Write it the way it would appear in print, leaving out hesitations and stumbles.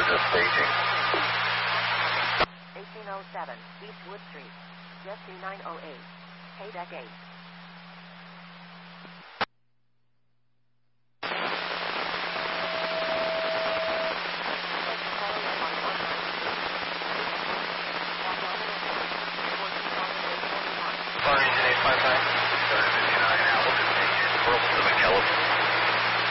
we're just staging. 1807 East Wood Street, Jet 2908, Haydeck 8.